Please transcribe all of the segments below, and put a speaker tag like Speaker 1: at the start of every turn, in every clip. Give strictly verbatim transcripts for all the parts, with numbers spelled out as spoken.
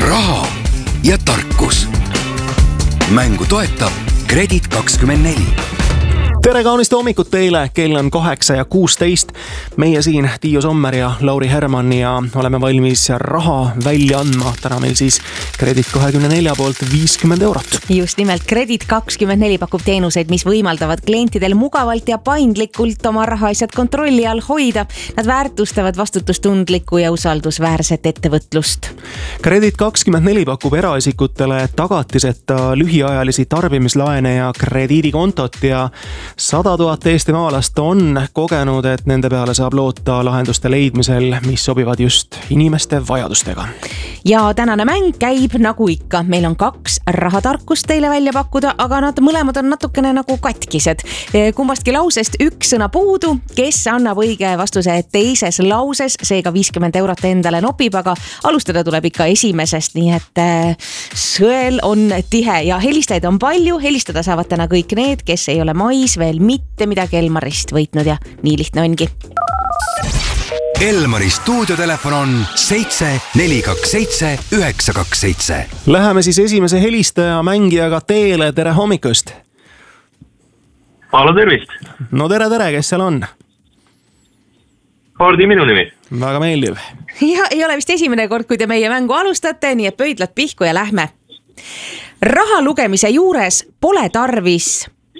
Speaker 1: raha ja tarkus. Mängu toetab Kredit kakskümmend neli.
Speaker 2: Tere kaunist hommikut teile, kell on kaheksa ja kuusteist. Meie siin Tiiu Sommer ja Lauri Herman ja oleme valmis raha välja andma. Täna meil siis Kredit kakskümmend neli poolt viiskümmend eurot.
Speaker 3: Just nimelt Kredit kakskümmend neli pakub teenuseid, mis võimaldavad klientidel mugavalt ja paindlikult oma rahaasjad kontrolli all hoida. Nad väärtustavad vastutustundlikku ja usaldusväärset ettevõtlust.
Speaker 2: Kredit kakskümmend neli pakub eraisikutele tagatiseta lühiajalisi tarbimislaene ja krediidikontot ja sada tuhat eestimaalast on kogenud, et nende peale saab loota lahenduste leidmisel, mis sobivad just inimeste vajadustega.
Speaker 3: Ja tänane mäng käib nagu ikka. Meil on kaks rahatarkust teile välja pakkuda, aga nad mõlemad on natukene nagu katkised. Kummastki lausest üks sõna puudu, kes annab õige vastuse teises lauses, seega viiskümmend eurot endale nopib, aga alustada tuleb ikka esimesest, nii et sõel on tihe ja helistajaid on palju. Helistada saavad täna kõik need, kes ei ole mais veel mitte midagi Elmarist võitnud ja nii lihtne ongi.
Speaker 1: Elmari stuudiotelefon on seitse neli kaks seitse üheksa kaks seitse.
Speaker 2: Läheme siis esimese helistaja mängijaga teele. Tere hommikust!
Speaker 4: Halo, tervist!
Speaker 2: No tere, tere, kes seal on?
Speaker 4: Hardi minu nimi.
Speaker 2: Väga meeldiv.
Speaker 3: Ja ei ole vist esimene kord, kui te meie mängu alustate, nii et pöidlad pihku ja lähme. Raha lugemise juures pole tarvis.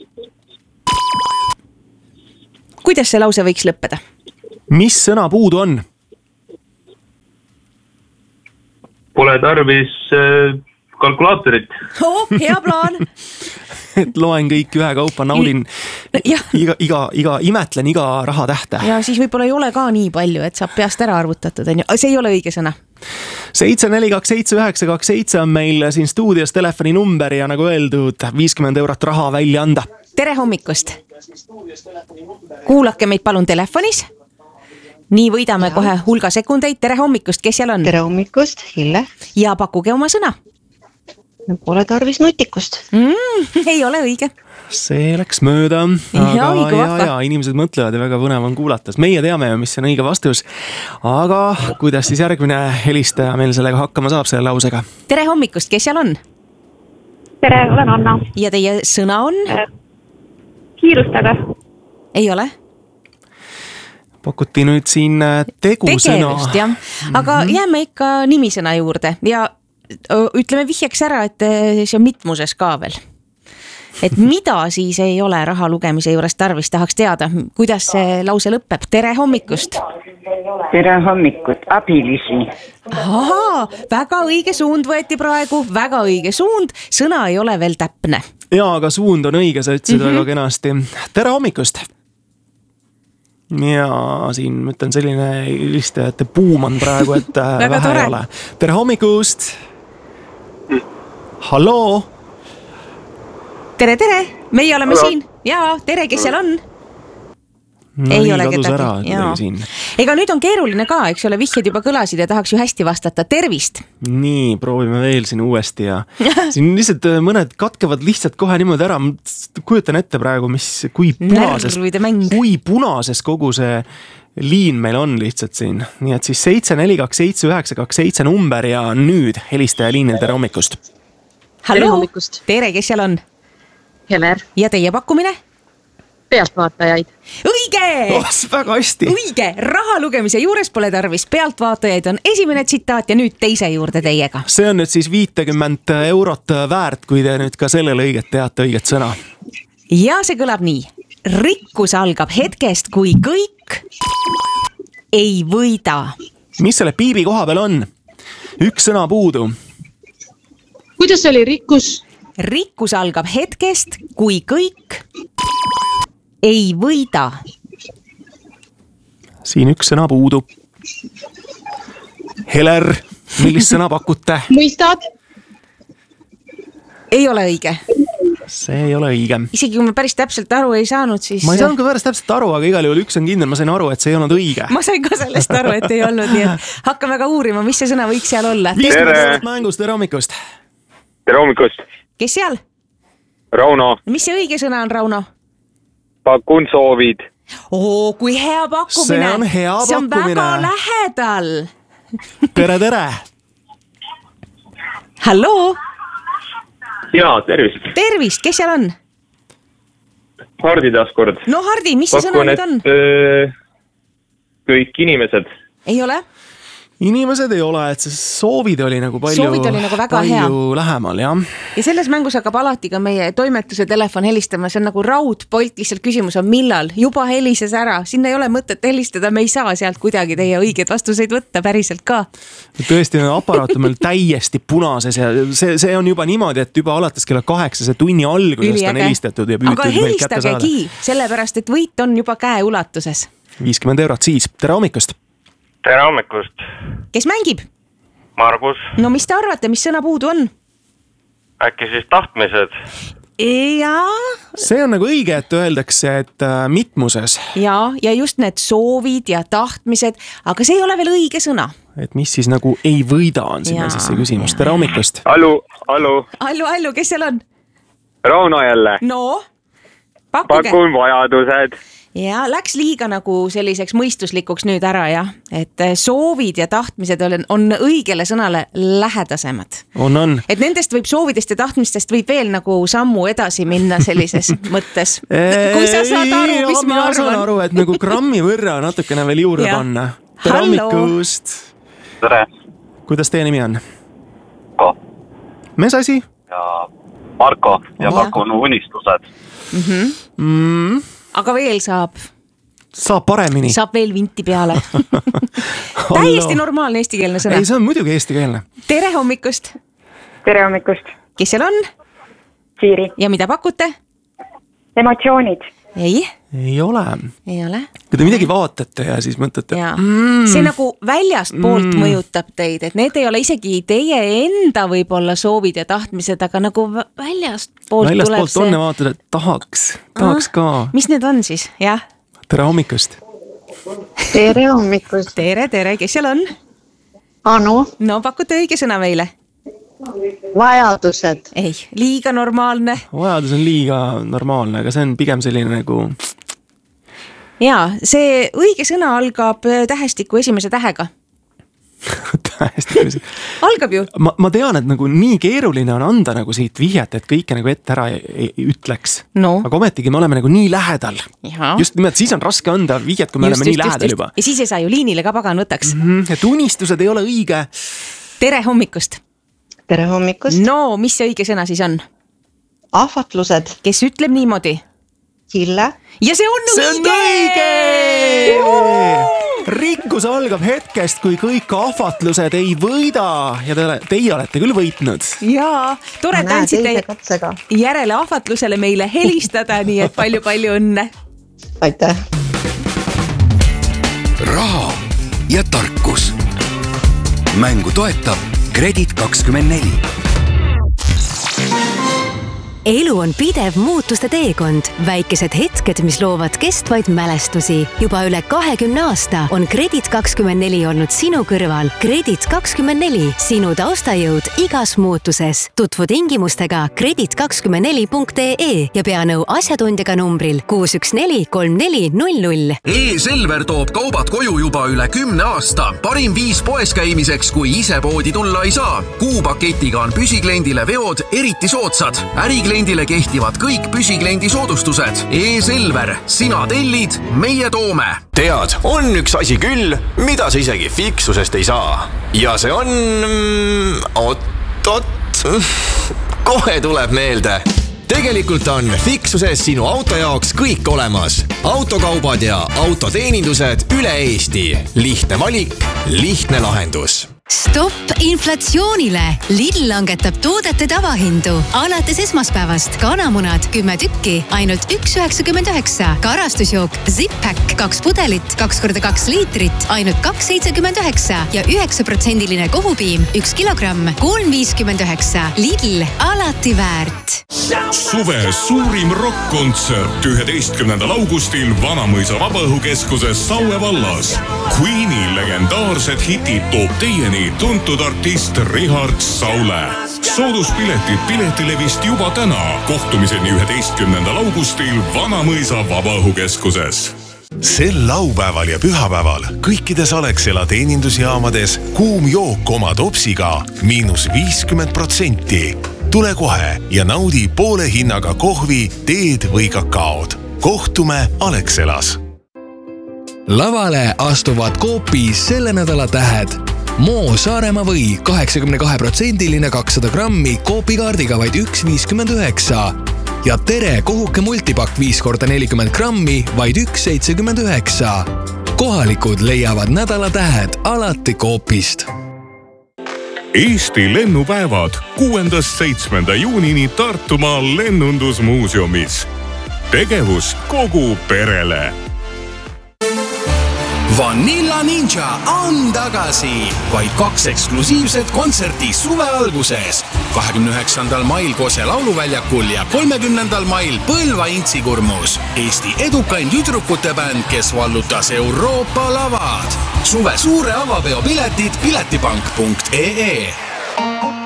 Speaker 3: Kuidas see lause võiks lõppeda?
Speaker 2: Mis sõna puudu on?
Speaker 4: Pole tarvis äh, kalkulaatorit.
Speaker 3: Oh, hea plaan.
Speaker 2: Et loen kõik ühe kaupa, naudin
Speaker 3: ja.
Speaker 2: iga, iga, iga, imetlen iga raha tähte.
Speaker 3: Ja siis võib-olla ei ole ka nii palju, et saab peast ära arvutatud. See ei ole õige sõna.
Speaker 2: seitse neli kaks seitse üheksa kaks seitse on meil siin stuudios telefoni number ja nagu öeldud, viiskümmend eurot raha välja anda.
Speaker 3: Tere hommikust! Kuulake meid palun telefonis. Nii võidame ja. Kohe hulga sekundeid. Tere hommikust, kes seal on?
Speaker 5: Tere hommikust, Hille.
Speaker 3: Ja pakkuge oma sõna.
Speaker 5: Pole tarvis nutikust.
Speaker 3: Mm, ei ole õige.
Speaker 2: See läks mööda. Aga ja, ja, ja inimesed mõtlevad ja väga põnev on kuulatas. Meie teame ju, mis on õige vastus. Aga kuidas siis järgmine helistaja meil sellega hakkama saab selle lausega?
Speaker 3: Tere hommikust, kes seal on?
Speaker 6: Tere, olen Anna.
Speaker 3: Ja teie sõna on?
Speaker 6: Kiirustada.
Speaker 3: Ei ole?
Speaker 2: Pakuti nüüd siin tegusõna.
Speaker 3: Tegevust, jah. Aga mm-hmm. jääme ikka nimisõna juurde ja ütleme vihjeks ära, et see on mitmuses ka veel. Et mida siis ei ole raha lugemise juures tarvis, tahaks teada, kuidas see lause lõpeb. Tere hommikust!
Speaker 7: Tere hommikut, abilisi.
Speaker 3: Ahaa, väga õige suund võeti praegu, väga õige suund, sõna ei ole veel täpne.
Speaker 2: Jaa, aga suund on õige, sa ütlesid mm-hmm. väga kenasti. Tere hommikust! Ja siin ma ütlen selline helistajate buum on praegu, et vähe tore. Ei ole. Tere hommikust! Halloo!
Speaker 3: Tere, tere! Meie oleme Halo. Siin. Jaa, tere, kes seal on?
Speaker 2: No, ei ole kedagi.
Speaker 3: Ega nüüd on keeruline ka, eks ole, vihjed juba kõlasid ja tahaks ju hästi vastata. Tervist!
Speaker 2: Nii, proovime veel siin uuesti ja siin lihtsalt mõned katkevad lihtsalt kohe niimoodi ära. Kujutan ette praegu, mis, kui punases, kui punases kogu see liin meil on lihtsalt siin. Nii et siis seitse neli kaks seitse üheksa kaks seitse number ja nüüd helistaja liinil. Tere hommikust!
Speaker 3: Hallo, hommikust. Tere, kes seal on?
Speaker 5: Heler.
Speaker 3: Ja teie pakkumine?
Speaker 5: Pealtvaatajaid.
Speaker 3: Õige!
Speaker 2: Oh, väga hästi.
Speaker 3: Õige! Raha lugemise juures pole tarvis pealtvaatajaid on esimene tsitaat ja nüüd teise juurde teiega.
Speaker 2: See on nüüd siis viitekümmend eurot väärt, kui te nüüd ka sellele õiget teate õiget sõna.
Speaker 3: Ja see kõlab nii. Rikkus algab hetkest, kui kõik ei võida.
Speaker 2: Mis selle piibi koha peal on? Üks sõna puudu.
Speaker 5: Kuidas oli rikkus?
Speaker 3: Rikkus algab hetkest, kui kõik ei võida.
Speaker 2: Siin üks sõna puudu. Heler, millist sõna pakute?
Speaker 5: Mõistad?
Speaker 3: Ei ole õige.
Speaker 2: See ei ole õige.
Speaker 3: Isegi kui ma päris täpselt aru ei saanud, siis...
Speaker 2: Ma ei saanud ka päris täpselt aru, aga igal juhul üks on kindel. Ma sain aru, et see ei olnud õige.
Speaker 3: Ma sain ka sellest aru, et ei olnud. Nii et hakkame ka uurima, mis see sõna võiks seal olla.
Speaker 2: Tere! Mängust, tere hommikust!
Speaker 4: Tere hommikust!
Speaker 3: Kes seal?
Speaker 4: Rauno.
Speaker 3: Mis see õige sõna on, Rauno?
Speaker 4: Pakun soovid.
Speaker 3: Oo, kui hea pakkumine.
Speaker 2: See on hea pakkumine.
Speaker 3: See on väga lähedal.
Speaker 2: Tere, tere.
Speaker 3: halloo.
Speaker 4: jaa, tervist.
Speaker 3: tervist, kes seal on?
Speaker 4: Hardi taaskord.
Speaker 3: No Hardi, mis see sõna nüüd on?
Speaker 4: Kõik inimesed.
Speaker 3: Ei ole?
Speaker 2: Inimesed ei ole, et see soovid oli nagu palju,
Speaker 3: soovid oli nagu väga
Speaker 2: palju
Speaker 3: hea.
Speaker 2: lähemal, jah.
Speaker 3: Ja selles mängus hakkab alati ka meie toimetuse telefon helistama, see on nagu raudpolt, lihtsalt küsimus on millal, juba helises ära, sinna ei ole mõtet helistada, me ei saa sealt kuidagi teie õigeid vastuseid võtta päriselt ka.
Speaker 2: Tõesti, aparaat on meil täiesti punases ja see, see on juba niimoodi, et juba alates kella kaheksa see tunni algusest on helistatud ja püütud meil kätte saada.
Speaker 3: Aga helistagegi, sellepärast et võit on juba käe ulatuses.
Speaker 2: viiskümmend eurot siis, tere hommikust!
Speaker 4: Tere hommikust!
Speaker 3: Kes mängib?
Speaker 4: Margus.
Speaker 3: No mis te arvate, mis sõna puudu on?
Speaker 4: Äkki siis tahtmised?
Speaker 3: Jaa.
Speaker 2: See on nagu õige, et öeldakse, et mitmuses.
Speaker 3: Jaa, ja just need soovid ja tahtmised, aga see ei ole veel õige sõna.
Speaker 2: Et mis siis nagu ei võida on sinna siis see küsimus. Tere hommikust!
Speaker 4: Allu, allu.
Speaker 3: Allu, allu, kes seal on?
Speaker 4: Rauno jälle.
Speaker 3: No, pakkuge.
Speaker 4: Pakun vajadused.
Speaker 3: Ja läks liiga nagu selliseks mõistuslikuks nüüd ära, jah. Et soovid ja tahtmised on, on õigele sõnale lähedasemad.
Speaker 2: On, on.
Speaker 3: Et nendest võib soovidest ja tahtmistest võib veel nagu sammu edasi minna sellises mõttes. Kui sa saad aru, mis ma arvan.
Speaker 2: Saan aru, et nagu grammi võrra natukene veel juurde panna. Tere hommikust!
Speaker 4: Tere!
Speaker 2: Kuidas teie nimi on?
Speaker 4: Ko.
Speaker 2: Mes asi?
Speaker 4: Ja Marko ja pakun unistused.
Speaker 3: Mhm.
Speaker 2: Mm.
Speaker 3: Aga veel saab.
Speaker 2: Saab paremini.
Speaker 3: Saab veel vinti peale. Täiesti normaalne eestikeelne sõna.
Speaker 2: Ei, see on muidugi eestikeelne.
Speaker 3: Tere hommikust.
Speaker 7: Tere hommikust.
Speaker 3: Kes seal on?
Speaker 7: Siiri.
Speaker 3: Ja mida pakute?
Speaker 7: Emotsioonid.
Speaker 3: Ei.
Speaker 2: Ei ole.
Speaker 3: Ei ole.
Speaker 2: Kui te midagi vaatate ja siis mõtlete.
Speaker 3: Mm. See nagu väljast poolt mm. mõjutab teid, et need ei ole isegi teie enda võib-olla soovid ja tahtmised, aga nagu väljast poolt
Speaker 2: väljast
Speaker 3: tuleb
Speaker 2: poolt
Speaker 3: see.
Speaker 2: on ja vaatad, et tahaks, tahaks ka.
Speaker 3: Mis need on siis? Jah.
Speaker 2: Tere hommikust.
Speaker 5: Tere hommikust.
Speaker 3: Tere, tere, kes seal on?
Speaker 5: Anu.
Speaker 3: No pakute õige sõna meile.
Speaker 5: Vajadused.
Speaker 3: Ei, liiga normaalne.
Speaker 2: Vajadus on liiga normaalne, aga see on pigem selline nagu...
Speaker 3: Jaa, see õige sõna algab tähestiku esimese tähega.
Speaker 2: Tähestiku esimese... Algab
Speaker 3: ju.
Speaker 2: Ma, ma tean, et nagu nii keeruline on anda nagu siit vihjet, et kõike nagu ette ära ei, ei ütleks.
Speaker 3: No.
Speaker 2: Aga ometigi me oleme nagu nii lähedal.
Speaker 3: Ja.
Speaker 2: Just nimelt, siis on raske anda vihjet, kui me just, oleme just, nii lähedal just, juba.
Speaker 3: Ja siis ei saa ju liinile ka pagan võtaks.
Speaker 2: Mm-hmm. Et unistused ei ole õige.
Speaker 3: Tere hommikust.
Speaker 5: Tere hommikust.
Speaker 3: No, mis see õige sõna siis on?
Speaker 5: Ahvatlused.
Speaker 3: Kes ütleb niimoodi?
Speaker 5: Hille.
Speaker 3: Ja see on
Speaker 2: see
Speaker 3: õige!
Speaker 2: See on õige! Rikkus algab hetkest, kui kõik ahvatlused ei võida ja te, teie olete küll võitnud.
Speaker 3: Jaa, tore, et andsite järele ahvatlusele meile helistada, nii et palju-palju õnne.
Speaker 5: Aitäh.
Speaker 1: Raha ja tarkus. Mängu toetab Kredit kakskümmend neli.
Speaker 8: Elu on pidev muutuste teekond, väikesed hetked, mis loovad kestvaid mälestusi. Juba üle kahekümne aasta on Kredit kakskümmend neli olnud sinu kõrval. Kredit kakskümmend neli, sinu taustajõud igas muutuses. Tutvu tingimustega kredit kakskümmend neli punkt ee ja pea nõu asjatundjaga numbril kuus üks neli kolm neli null null.
Speaker 9: E-Selver toob kaubad koju juba üle kümne aasta. Parim viis poes käimiseks, kui ise poodi tulla ei saa. Kuupaketiga on püsikliendile veod eriti soodsad. Ärikliendile Kliendile kehtivad kõik püsikliendi soodustused. E-Selver, sina tellid, meie toome.
Speaker 10: Tead, on üks asi küll, mida sa isegi fiksusest ei saa. Ja see on... Ot, ot, kohe tuleb meelde. Tegelikult on fiksuses sinu auto jaoks kõik olemas. Autokaubad ja autoteenindused üle Eesti. Lihtne valik, lihtne lahendus.
Speaker 8: Stopp inflatsioonile! Lidl langetab toodete tavahindu. Alates esmaspäevast kanamunad kümme tükki, ainult üks üheksakümmend üheksa. Karastusjook Zip-Pack kaks pudelit, kaks korda kaks liitrit, ainult kaks seitsekümmend üheksa ja üheksa protsendiline kohupiim, üks kilogramm, kolm viiskümmend üheksa. Lidl, alati väärt.
Speaker 11: Suve suurim rock-kontsert üheteistkümnendal augustil Vanamõisa Vabaõhukeskuses Saue vallas. Queeni legendaarsed hitid toob teieni tuntud artist Richard Saule. Sooduspiletid Piletilevist juba täna. Kohtumiseni üheteistkümnendal augustil Vanamõisa Vabaõhukeskuses. sel laupäeval ja pühapäeval kõikides Alexela teenindusjaamades kuum jook oma topsiga miinus viiskümmend protsenti. Tule kohe ja naudi poole hinnaga kohvi, teed või kakaod. Kohtume Alexelas.
Speaker 12: Lavale astuvad Coopis selle nädala tähed. Moo Saaremaa või kaheksakümne kahe protsendiline kakssada grammi Coopi kaardiga vaid üks viiskümmend üheksa. Ja Tere kohuke multipakk viis korda nelikümmend grammi vaid üks seitsekümmend üheksa. Kohalikud leiavad nädala tähed alati Coopist.
Speaker 11: Eesti lennupäevad kuuendast seitsmenda juunini Tartumaal lennundusmuuseumis. Tegevus kogu perele.
Speaker 12: Vanilla Ninja on tagasi. Vaid kaks eksklusiivset kontserti suve alguses. kahekümne üheksandal mail Kose lauluväljakul ja kolmekümnendal mail Põlva Intsikurmus. Eesti edukain tüdrukute bänd, kes vallutas Euroopa lavad. Suve suure avapeo piletid piletipank punkt ee